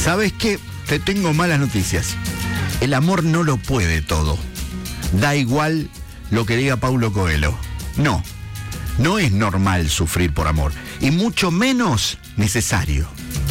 ¿Sabes qué? Te tengo malas noticias. El amor no lo puede todo. Da igual lo que diga Paulo Coelho. No es normal sufrir por amor. Y mucho menos necesario.